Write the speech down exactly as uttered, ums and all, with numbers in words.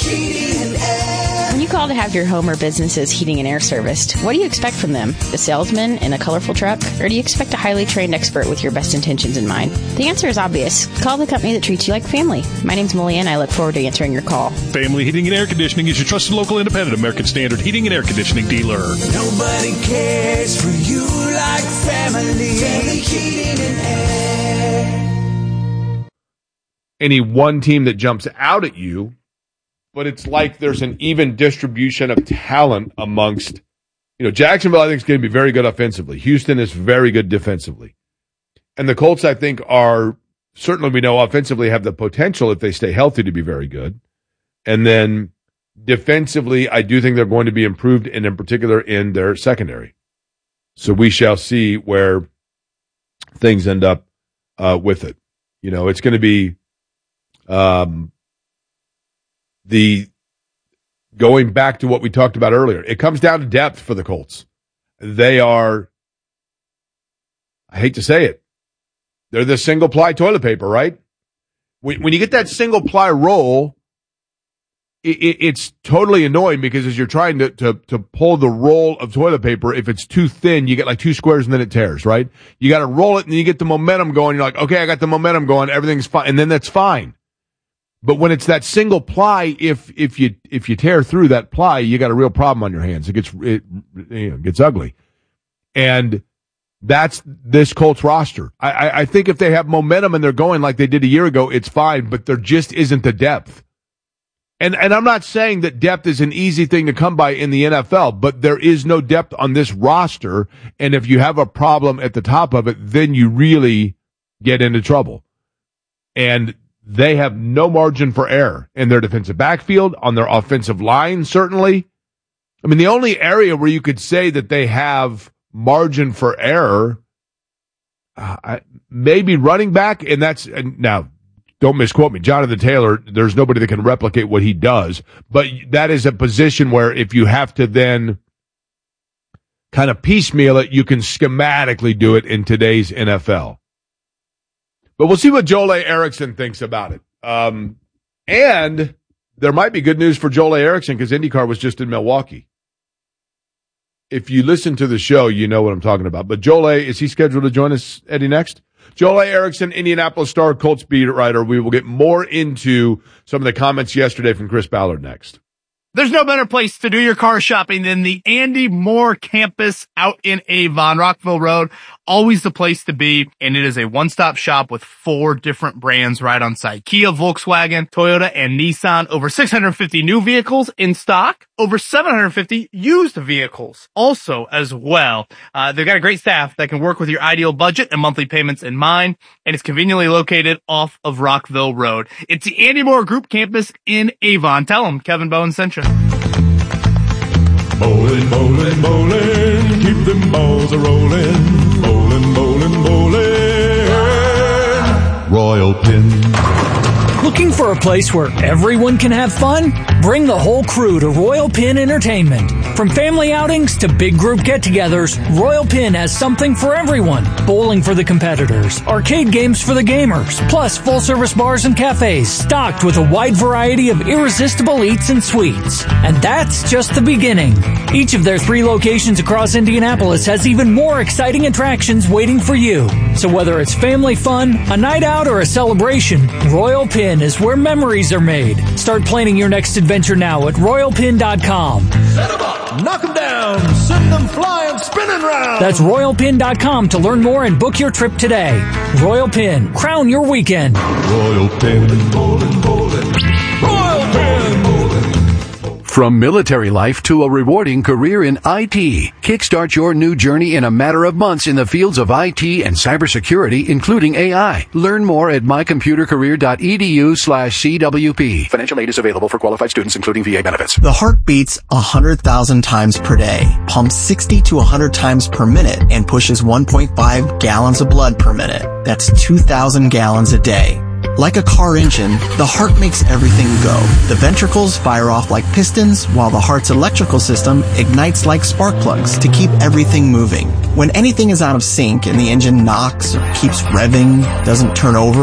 Heating and Air. When you call to have your home or business's heating and air serviced, what do you expect from them? A salesman in a colorful truck? Or do you expect a highly trained expert with your best intentions in mind? The answer is obvious. Call the company that treats you like family. My name's Malia, and I look forward to answering your call. Family Heating and Air Conditioning is your trusted local independent American Standard heating and air conditioning dealer. Nobody cares for you like family. Family Heating and Air. Any one team that jumps out at you, but it's like there's an even distribution of talent amongst, you know, Jacksonville, I think, is going to be very good offensively. Houston is very good defensively. And the Colts, I think, are certainly, we know, offensively have the potential, if they stay healthy, to be very good. And then defensively, I do think they're going to be improved, and in particular in their secondary. So we shall see where things end up uh, with it. You know, it's going to be um, the going back to what we talked about earlier. It comes down to depth for the Colts. They are, I hate to say it, they're the single-ply toilet paper, right? When, when you get that single-ply roll, it, it, it's totally annoying because as you're trying to, to, to pull the roll of toilet paper, if it's too thin, you get like two squares and then it tears, right? You got to roll it and then you get the momentum going. You're like, okay, I got the momentum going. Everything's fine. And then that's fine. But when it's that single ply, if if you if you tear through that ply, you got a real problem on your hands. It gets it, you know, gets ugly, and that's this Colts roster. I, I I think if they have momentum and they're going like they did a year ago, it's fine. But there just isn't the depth. And and I'm not saying that depth is an easy thing to come by in the N F L, but there is no depth on this roster. And if you have a problem at the top of it, then you really get into trouble. And they have no margin for error in their defensive backfield, on their offensive line, certainly. I mean, the only area where you could say that they have margin for error, uh, maybe running back, and that's, and now, don't misquote me, Jonathan Taylor, there's nobody that can replicate what he does, but that is a position where if you have to then kind of piecemeal it, you can schematically do it in today's N F L. But we'll see what Joel Erickson thinks about it. Um, and there might be good news for Joel Erickson because IndyCar was just in Milwaukee. If you listen to the show, you know what I'm talking about. But Joel, is he scheduled to join us, Eddie, next? Joel Erickson, Indianapolis Star, Colts beat writer. We will get more into some of the comments yesterday from Chris Ballard next. There's no better place to do your car shopping than the Andy Moore campus out in Avon, Rockville Road. Always the place to be, and it is a one-stop shop with four different brands right on site. Kia, Volkswagen, Toyota, and Nissan. Over six hundred fifty new vehicles in stock. Over seven hundred fifty used vehicles also as well. Uh, they've got a great staff that can work with your ideal budget and monthly payments in mind, and it's conveniently located off of Rockville Road. It's the Andy Moore Group campus in Avon. Tell them Kevin Bowen sent you. Bowling, bowling, bowling, keep them balls a-rolling. Bowling, bowling, bowling, Royal Pin. Looking for a place where everyone can have fun? Bring the whole crew to Royal Pin Entertainment. From family outings to big group get-togethers, Royal Pin has something for everyone. Bowling for the competitors, arcade games for the gamers, plus full-service bars and cafes stocked with a wide variety of irresistible eats and sweets. And that's just the beginning. Each of their three locations across Indianapolis has even more exciting attractions waiting for you. So whether it's family fun, a night out, or a celebration, Royal Pin is where memories are made. Start planning your next adventure now at royal pin dot com. Set them up, knock them down, send them flying, spinning round. That's royal pin dot com to learn more and book your trip today. Royal Pin, crown your weekend. Royal Pin, bowling, bowling. Royal Pin, bowling. From military life to a rewarding career in I T, kickstart your new journey in a matter of months in the fields of I T and cybersecurity, including A I. Learn more at my computer career dot e d u slash c w p. Financial aid is available for qualified students, including V A benefits. The heart beats one hundred thousand times per day, pumps sixty to one hundred times per minute, and pushes one point five gallons of blood per minute. That's two thousand gallons a day. Like a car engine, the heart makes everything go. The ventricles fire off like pistons, while the heart's electrical system ignites like spark plugs to keep everything moving. When anything is out of sync and the engine knocks or keeps revving, doesn't turn over,